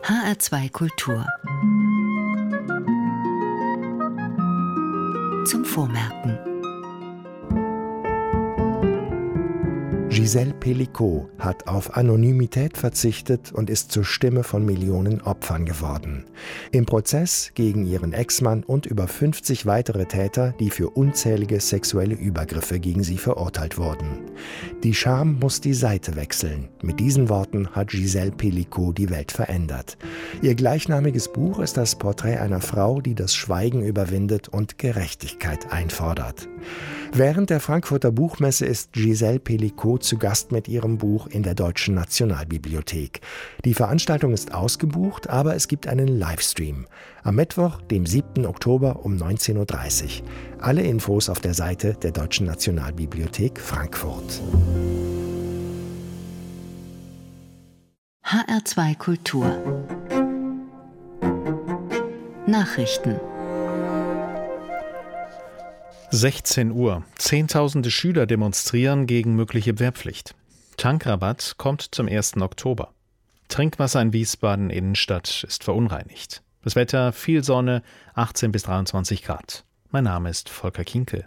HR2 Kultur. Zum Vormerken. Gisèle Pelicot hat auf Anonymität verzichtet und ist zur Stimme von Millionen Opfern geworden. Im Prozess gegen ihren Ex-Mann und über 50 weitere Täter, die für unzählige sexuelle Übergriffe gegen sie verurteilt wurden. Die Scham muss die Seite wechseln. Mit diesen Worten hat Gisèle Pelicot die Welt verändert. Ihr gleichnamiges Buch ist das Porträt einer Frau, die das Schweigen überwindet und Gerechtigkeit einfordert. Während der Frankfurter Buchmesse ist Gisèle Pelicot zu Gast mit ihrem Buch in der Deutschen Nationalbibliothek. Die Veranstaltung ist ausgebucht, aber es gibt einen Livestream. Am Mittwoch, dem 7. Oktober um 19.30 Uhr. Alle Infos auf der Seite der Deutschen Nationalbibliothek Frankfurt. HR2 Kultur. Nachrichten. 16 Uhr. Zehntausende Schüler demonstrieren gegen mögliche Wehrpflicht. Tankrabatt kommt zum 1. Oktober. Trinkwasser in Wiesbaden Innenstadt ist verunreinigt. Das Wetter, viel Sonne, 18 bis 23 Grad. Mein Name ist Volker Kinkel.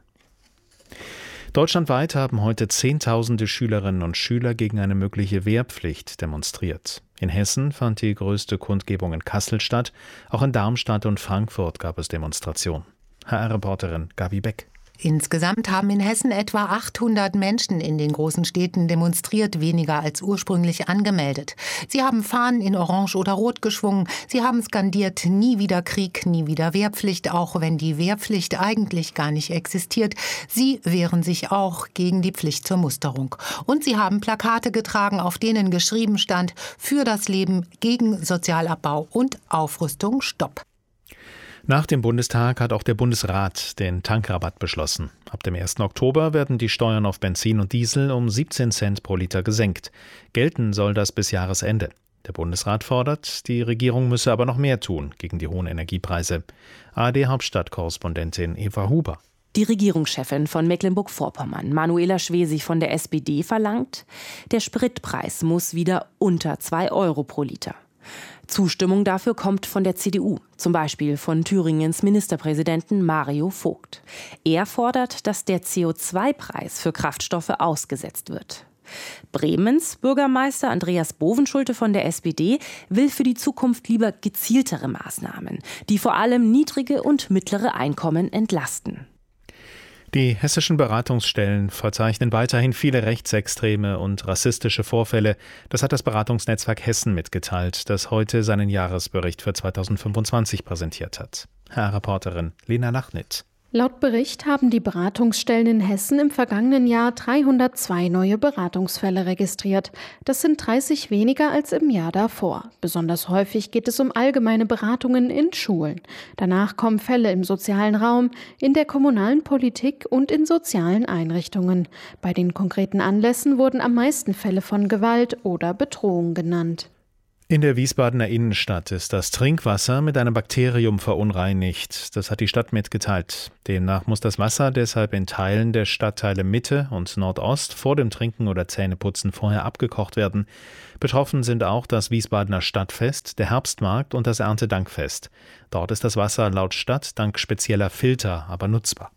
Deutschlandweit haben heute Zehntausende Schülerinnen und Schüler gegen eine mögliche Wehrpflicht demonstriert. In Hessen fand die größte Kundgebung in Kassel statt. Auch in Darmstadt und Frankfurt gab es Demonstrationen. HR-Reporterin Gabi Beck. Insgesamt haben in Hessen etwa 800 Menschen in den großen Städten demonstriert, weniger als ursprünglich angemeldet. Sie haben Fahnen in Orange oder Rot geschwungen. Sie haben skandiert, nie wieder Krieg, nie wieder Wehrpflicht, auch wenn die Wehrpflicht eigentlich gar nicht existiert. Sie wehren sich auch gegen die Pflicht zur Musterung. Und sie haben Plakate getragen, auf denen geschrieben stand: Für das Leben, gegen Sozialabbau und Aufrüstung, Stopp. Nach dem Bundestag hat auch der Bundesrat den Tankrabatt beschlossen. Ab dem 1. Oktober werden die Steuern auf Benzin und Diesel um 17 Cent pro Liter gesenkt. Gelten soll das bis Jahresende. Der Bundesrat fordert, die Regierung müsse aber noch mehr tun gegen die hohen Energiepreise. ARD-Hauptstadtkorrespondentin Eva Huber. Die Regierungschefin von Mecklenburg-Vorpommern, Manuela Schwesig von der SPD, verlangt, der Spritpreis muss wieder unter 2 Euro pro Liter. Zustimmung dafür kommt von der CDU, zum Beispiel von Thüringens Ministerpräsidenten Mario Vogt. Er fordert, dass der CO2-Preis für Kraftstoffe ausgesetzt wird. Bremens Bürgermeister Andreas Bovenschulte von der SPD will für die Zukunft lieber gezieltere Maßnahmen, die vor allem niedrige und mittlere Einkommen entlasten. Die hessischen Beratungsstellen verzeichnen weiterhin viele rechtsextreme und rassistische Vorfälle. Das hat das Beratungsnetzwerk Hessen mitgeteilt, das heute seinen Jahresbericht für 2025 präsentiert hat. HR-Reporterin Lena Lachnit. Laut Bericht haben die Beratungsstellen in Hessen im vergangenen Jahr 302 neue Beratungsfälle registriert. Das sind 30 weniger als im Jahr davor. Besonders häufig geht es um allgemeine Beratungen in Schulen. Danach kommen Fälle im sozialen Raum, in der kommunalen Politik und in sozialen Einrichtungen. Bei den konkreten Anlässen wurden am meisten Fälle von Gewalt oder Bedrohung genannt. In der Wiesbadener Innenstadt ist das Trinkwasser mit einem Bakterium verunreinigt. Das hat die Stadt mitgeteilt. Demnach muss das Wasser deshalb in Teilen der Stadtteile Mitte und Nordost vor dem Trinken oder Zähneputzen vorher abgekocht werden. Betroffen sind auch das Wiesbadener Stadtfest, der Herbstmarkt und das Erntedankfest. Dort ist das Wasser laut Stadt dank spezieller Filter aber nutzbar.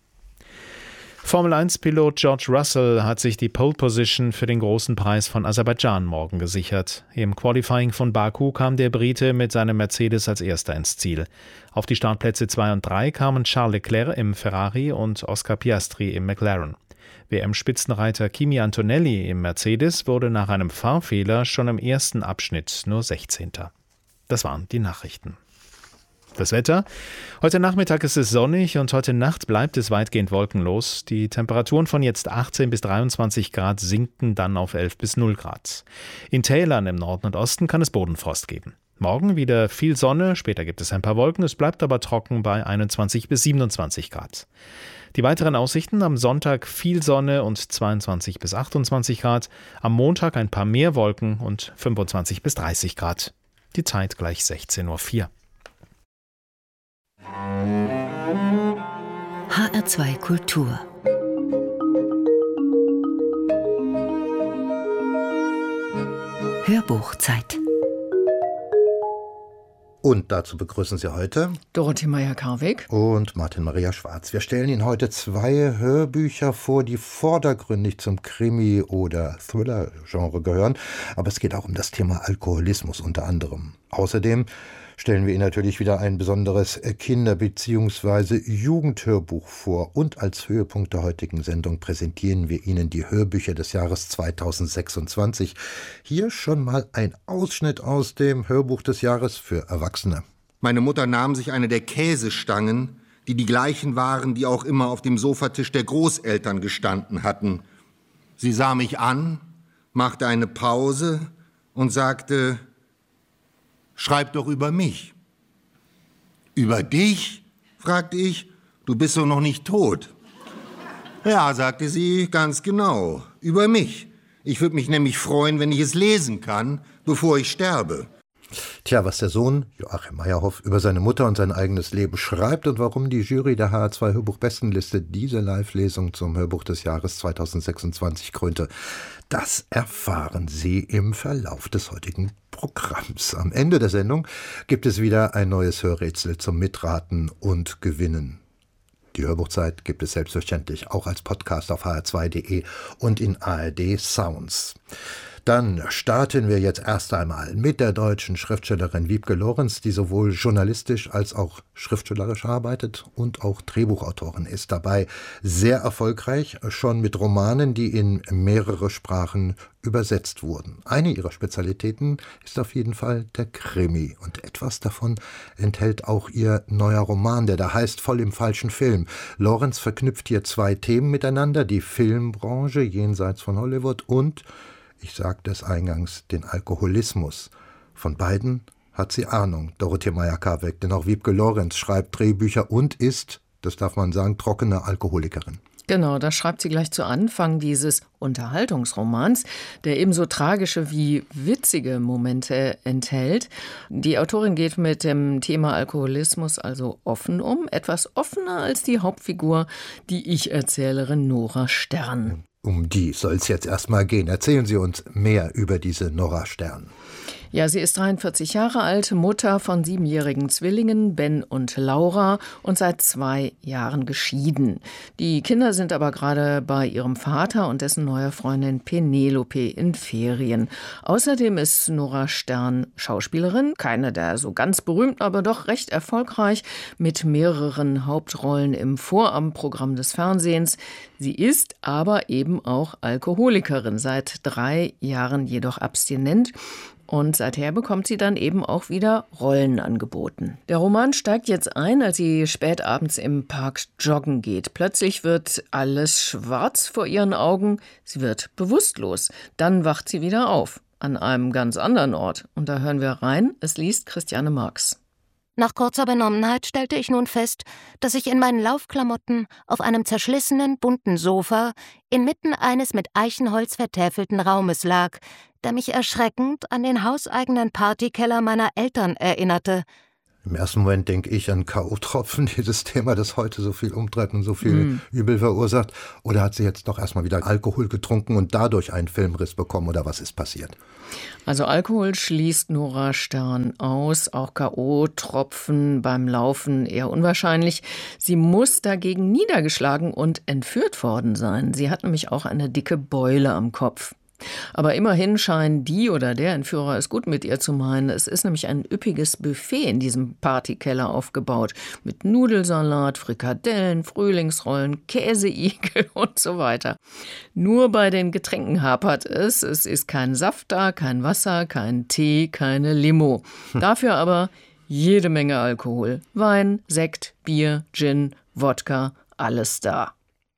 Formel-1-Pilot George Russell hat sich die Pole-Position für den großen Preis von Aserbaidschan morgen gesichert. Im Qualifying von Baku kam der Brite mit seinem Mercedes als Erster ins Ziel. Auf die Startplätze 2 und 3 kamen Charles Leclerc im Ferrari und Oscar Piastri im McLaren. WM-Spitzenreiter Kimi Antonelli im Mercedes wurde nach einem Fahrfehler schon im ersten Abschnitt nur 16. Das waren die Nachrichten. Das Wetter. Heute Nachmittag ist es sonnig und heute Nacht bleibt es weitgehend wolkenlos. Die Temperaturen von jetzt 18 bis 23 Grad sinken dann auf 11 bis 0 Grad. In Tälern im Norden und Osten kann es Bodenfrost geben. Morgen wieder viel Sonne, später gibt es ein paar Wolken, es bleibt aber trocken bei 21 bis 27 Grad. Die weiteren Aussichten: am Sonntag viel Sonne und 22 bis 28 Grad, am Montag ein paar mehr Wolken und 25 bis 30 Grad. Die Zeit gleich 16.04 Uhr. HR2 Kultur. Hörbuchzeit. Und dazu begrüßen Sie heute Dorothee Meyer-Karweg und Martin Maria Schwarz. Wir stellen Ihnen heute 2 Hörbücher vor, die vordergründig zum Krimi- oder Thriller-Genre gehören. Aber es geht auch um das Thema Alkoholismus unter anderem. Außerdem stellen wir Ihnen natürlich wieder ein besonderes Kinder- bzw. Jugendhörbuch vor. Und als Höhepunkt der heutigen Sendung präsentieren wir Ihnen die Hörbücher des Jahres 2026. Hier schon mal ein Ausschnitt aus dem Hörbuch des Jahres für Erwachsene. Meine Mutter nahm sich eine der Käsestangen, die die gleichen waren, die auch immer auf dem Sofatisch der Großeltern gestanden hatten. Sie sah mich an, machte eine Pause und sagte: »Schreib doch über mich.« »Über dich?« fragte ich. »Du bist doch noch nicht tot.« »Ja«, sagte sie, »ganz genau, über mich. Ich würde mich nämlich freuen, wenn ich es lesen kann, bevor ich sterbe.« Tja, was der Sohn Joachim Meyerhoff über seine Mutter und sein eigenes Leben schreibt und warum die Jury der HR2 Hörbuch-Bestenliste diese Live-Lesung zum Hörbuch des Jahres 2026 krönte, das erfahren Sie im Verlauf des heutigen Programms. Am Ende der Sendung gibt es wieder ein neues Hörrätsel zum Mitraten und Gewinnen. Die Hörbuchzeit gibt es selbstverständlich auch als Podcast auf hr2.de und in ARD Sounds. Dann starten wir jetzt erst einmal mit der deutschen Schriftstellerin Wiebke Lorenz, die sowohl journalistisch als auch schriftstellerisch arbeitet und auch Drehbuchautorin ist. Dabei sehr erfolgreich, schon mit Romanen, die in mehrere Sprachen übersetzt wurden. Eine ihrer Spezialitäten ist auf jeden Fall der Krimi. Und etwas davon enthält auch ihr neuer Roman, der da heißt Voll im falschen Film. Lorenz verknüpft hier 2 Themen miteinander, die Filmbranche jenseits von Hollywood und, ich sagte es eingangs, den Alkoholismus. Von beiden hat sie Ahnung, Dorothee Meyer-Karweg, denn auch Wiebke Lorenz schreibt Drehbücher und ist, das darf man sagen, trockene Alkoholikerin. Genau, das schreibt sie gleich zu Anfang dieses Unterhaltungsromans, der ebenso tragische wie witzige Momente enthält. Die Autorin geht mit dem Thema Alkoholismus also offen um, etwas offener als die Hauptfigur, die Ich-Erzählerin Nora Stern. Um die soll es jetzt erstmal gehen. Erzählen Sie uns mehr über diese Nora Stern. Ja, sie ist 43 Jahre alt, Mutter von 7-jährigen Zwillingen, Ben und Laura, und seit 2 Jahren geschieden. Die Kinder sind aber gerade bei ihrem Vater und dessen neuer Freundin Penelope in Ferien. Außerdem ist Nora Stern Schauspielerin, keine der so ganz berühmten, aber doch recht erfolgreich, mit mehreren Hauptrollen im Vorabendprogramm des Fernsehens. Sie ist aber eben auch Alkoholikerin, seit 3 Jahren jedoch abstinent. Und seither bekommt sie dann eben auch wieder Rollen angeboten. Der Roman steigt jetzt ein, als sie spät abends im Park joggen geht. Plötzlich wird alles schwarz vor ihren Augen. Sie wird bewusstlos. Dann wacht sie wieder auf, an einem ganz anderen Ort. Und da hören wir rein. Es liest Christiane Marx. Nach kurzer Benommenheit stellte ich nun fest, dass ich in meinen Laufklamotten auf einem zerschlissenen, bunten Sofa inmitten eines mit Eichenholz vertäfelten Raumes lag, der mich erschreckend an den hauseigenen Partykeller meiner Eltern erinnerte. Im ersten Moment denke ich an K.O.-Tropfen, dieses Thema, das heute so viel umtreibt und so viel Übel verursacht. Oder hat sie jetzt doch erstmal wieder Alkohol getrunken und dadurch einen Filmriss bekommen? Oder was ist passiert? Also Alkohol schließt Nora Stern aus, auch K.O.-Tropfen beim Laufen eher unwahrscheinlich. Sie muss dagegen niedergeschlagen und entführt worden sein. Sie hat nämlich auch eine dicke Beule am Kopf. Aber immerhin scheinen die oder der Entführer es gut mit ihr zu meinen. Es ist nämlich ein üppiges Buffet in diesem Partykeller aufgebaut. Mit Nudelsalat, Frikadellen, Frühlingsrollen, Käseigel und so weiter. Nur bei den Getränken hapert es. Es ist kein Saft da, kein Wasser, kein Tee, keine Limo. Dafür aber jede Menge Alkohol. Wein, Sekt, Bier, Gin, Wodka, alles da.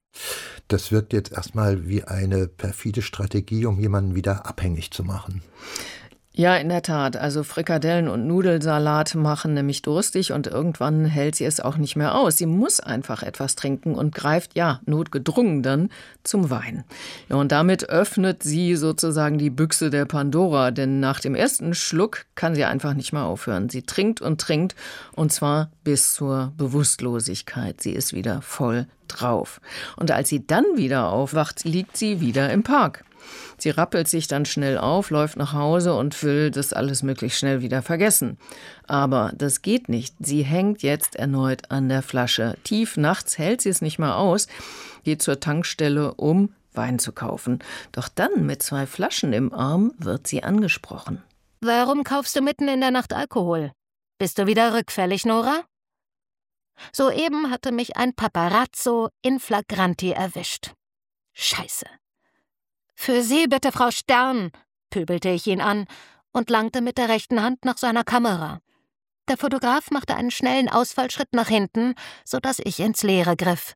Das wirkt jetzt erstmal wie eine perfide Strategie, um jemanden wieder abhängig zu machen. Ja, in der Tat. Also Frikadellen und Nudelsalat machen nämlich durstig und irgendwann hält sie es auch nicht mehr aus. Sie muss einfach etwas trinken und greift, ja, notgedrungen dann zum Wein. Ja, und damit öffnet sie sozusagen die Büchse der Pandora, denn nach dem ersten Schluck kann sie einfach nicht mehr aufhören. Sie trinkt und zwar bis zur Bewusstlosigkeit. Sie ist wieder voll drauf. Und als sie dann wieder aufwacht, liegt sie wieder im Park. Sie rappelt sich dann schnell auf, läuft nach Hause und will das alles möglichst schnell wieder vergessen. Aber das geht nicht. Sie hängt jetzt erneut an der Flasche. Tief nachts hält sie es nicht mehr aus, geht zur Tankstelle, um Wein zu kaufen. Doch dann mit 2 Flaschen im Arm wird sie angesprochen. Warum kaufst du mitten in der Nacht Alkohol? Bist du wieder rückfällig, Nora? Soeben hatte mich ein Paparazzo in flagranti erwischt. Scheiße. Für Sie bitte, Frau Stern, pöbelte ich ihn an und langte mit der rechten Hand nach seiner Kamera. Der Fotograf machte einen schnellen Ausfallschritt nach hinten, sodass ich ins Leere griff.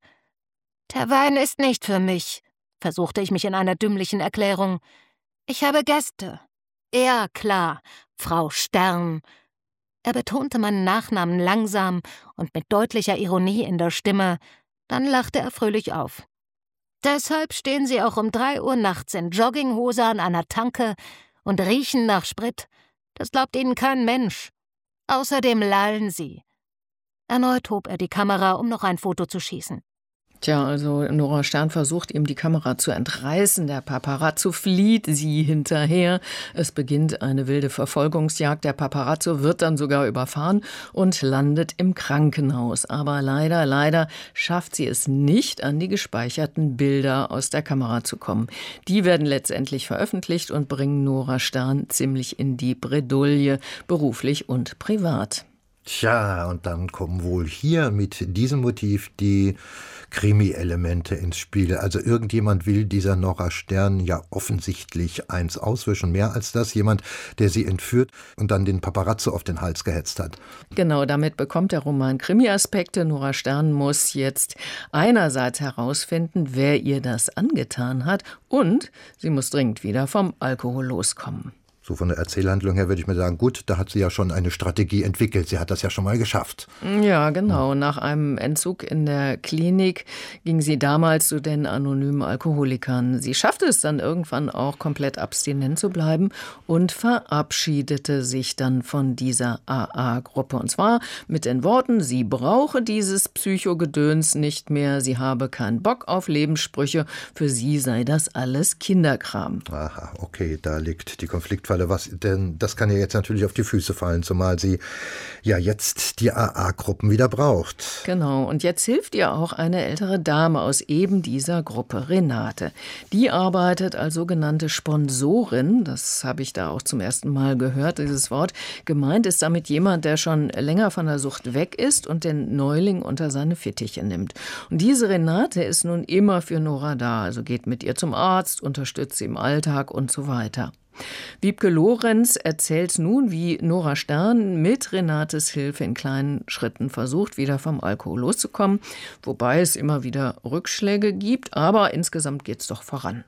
Der Wein ist nicht für mich, versuchte ich mich in einer dümmlichen Erklärung. Ich habe Gäste. Ja, klar, Frau Stern. Er betonte meinen Nachnamen langsam und mit deutlicher Ironie in der Stimme. Dann lachte er fröhlich auf. Deshalb stehen Sie auch um 3 Uhr nachts in Jogginghose an einer Tanke und riechen nach Sprit. Das glaubt Ihnen kein Mensch. Außerdem lallen Sie. Erneut hob er die Kamera, um noch ein Foto zu schießen. Tja, also Nora Stern versucht ihm die Kamera zu entreißen. Der Paparazzo flieht sie hinterher. Es beginnt eine wilde Verfolgungsjagd. Der Paparazzo wird dann sogar überfahren und landet im Krankenhaus. Aber leider schafft sie es nicht, an die gespeicherten Bilder aus der Kamera zu kommen. Die werden letztendlich veröffentlicht und bringen Nora Stern ziemlich in die Bredouille, beruflich und privat. Tja, und dann kommen wohl hier mit diesem Motiv die Krimi-Elemente ins Spiel. Also irgendjemand will dieser Nora Stern ja offensichtlich eins auswischen. Mehr als das, jemand, der sie entführt und dann den Paparazzo auf den Hals gehetzt hat. Genau, damit bekommt der Roman Krimi-Aspekte. Nora Stern muss jetzt einerseits herausfinden, wer ihr das angetan hat, und sie muss dringend wieder vom Alkohol loskommen. So von der Erzählhandlung her würde ich mir sagen, gut, da hat sie ja schon eine Strategie entwickelt. Sie hat das ja schon mal geschafft. Ja, genau. Nach einem Entzug in der Klinik ging sie damals zu den anonymen Alkoholikern. Sie schaffte es dann irgendwann auch, komplett abstinent zu bleiben und verabschiedete sich dann von dieser AA-Gruppe. Und zwar mit den Worten, sie brauche dieses Psychogedöns nicht mehr, sie habe keinen Bock auf Lebenssprüche, für sie sei das alles Kinderkram. Aha, okay, da liegt die Konfliktfalle. Denn das kann ja jetzt natürlich auf die Füße fallen, zumal sie ja jetzt die AA-Gruppen wieder braucht. Genau, und jetzt hilft ihr auch eine ältere Dame aus eben dieser Gruppe, Renate. Die arbeitet als sogenannte Sponsorin, das habe ich da auch zum ersten Mal gehört, dieses Wort. Gemeint ist damit jemand, der schon länger von der Sucht weg ist und den Neuling unter seine Fittiche nimmt. Und diese Renate ist nun immer für Nora da, also geht mit ihr zum Arzt, unterstützt sie im Alltag und so weiter. Wiebke Lorenz erzählt nun, wie Nora Stern mit Renates Hilfe in kleinen Schritten versucht, wieder vom Alkohol loszukommen, wobei es immer wieder Rückschläge gibt, aber insgesamt geht es doch voran.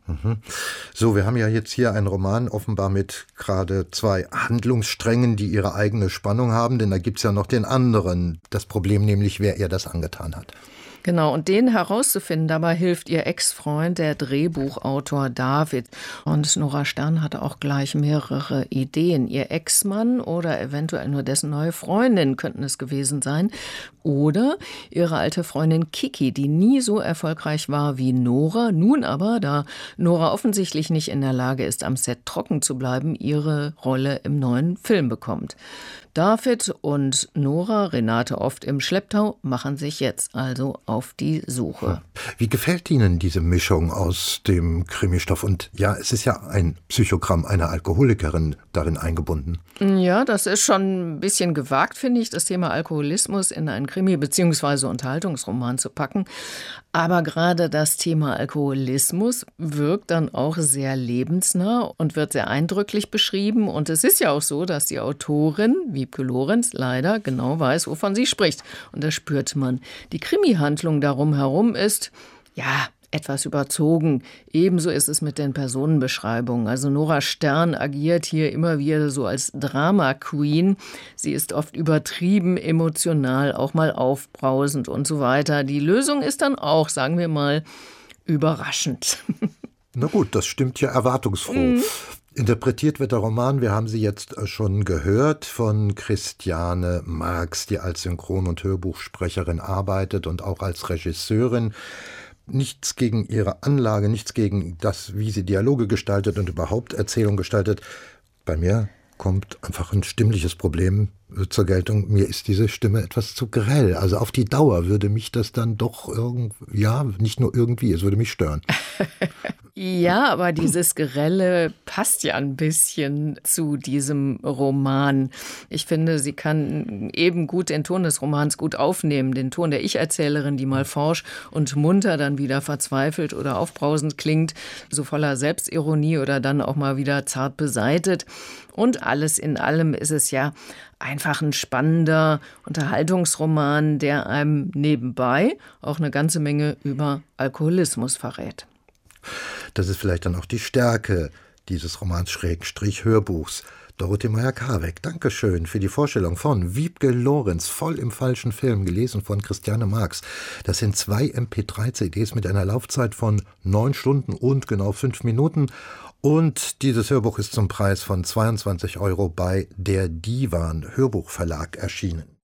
So, wir haben ja jetzt hier einen Roman offenbar mit gerade 2 Handlungssträngen, die ihre eigene Spannung haben, denn da gibt es ja noch den anderen, das Problem nämlich, wer ihr das angetan hat. Genau, und den herauszufinden, dabei hilft ihr Ex-Freund, der Drehbuchautor David. Und Nora Stern hatte auch gleich mehrere Ideen. Ihr Ex-Mann oder eventuell nur dessen neue Freundin könnten es gewesen sein. Oder ihre alte Freundin Kiki, die nie so erfolgreich war wie Nora, nun aber, da Nora offensichtlich nicht in der Lage ist, am Set trocken zu bleiben, ihre Rolle im neuen Film bekommt. David und Nora, Renate oft im Schlepptau, machen sich jetzt also auf die Suche. Wie gefällt Ihnen diese Mischung aus dem Krimistoff? Und ja, es ist ja ein Psychogramm einer Alkoholikerin darin eingebunden. Ja, das ist schon ein bisschen gewagt, finde ich, das Thema Alkoholismus in einen Krimi- bzw. Unterhaltungsroman zu packen. Aber gerade das Thema Alkoholismus wirkt dann auch sehr lebensnah und wird sehr eindrücklich beschrieben. Und es ist ja auch so, dass die Autorin, Wiebke Lorenz, leider genau weiß, wovon sie spricht. Und das spürt man. Die Krimi-Handlung darum herum ist, ja, etwas überzogen. Ebenso ist es mit den Personenbeschreibungen. Also Nora Stern agiert hier immer wieder so als Drama-Queen. Sie ist oft übertrieben emotional, auch mal aufbrausend und so weiter. Die Lösung ist dann auch, sagen wir mal, überraschend. Na gut, das stimmt ja erwartungsfroh. Interpretiert wird der Roman, wir haben sie jetzt schon gehört, von Christiane Marx, die als Synchron- und Hörbuchsprecherin arbeitet und auch als Regisseurin. nichts gegen ihre Anlage, nichts gegen das, wie sie Dialoge gestaltet und überhaupt Erzählung gestaltet. Bei mir kommt einfach ein stimmliches Problem zur Geltung. Mir ist diese Stimme etwas zu grell. Also auf die Dauer würde mich das dann doch nicht nur irgendwie, es würde mich stören. Ja, aber dieses Grelle passt ja ein bisschen zu diesem Roman. Ich finde, sie kann eben gut den Ton des Romans gut aufnehmen. Den Ton der Ich-Erzählerin, die mal forsch und munter, dann wieder verzweifelt oder aufbrausend klingt, so voller Selbstironie oder dann auch mal wieder zart beseitet. Und alles in allem ist es ja einfach ein spannender Unterhaltungsroman, der einem nebenbei auch eine ganze Menge über Alkoholismus verrät. Das ist vielleicht dann auch die Stärke dieses Romans-Hörbuchs. Dorothee Meyer-Karweck, Dankeschön für die Vorstellung von Wiebke Lorenz, voll im falschen Film, gelesen von Christiane Marx. Das sind 2 MP3-CDs mit einer Laufzeit von 9 Stunden und genau 5 Minuten. Und dieses Hörbuch ist zum Preis von 22 € bei der Divan Hörbuchverlag erschienen.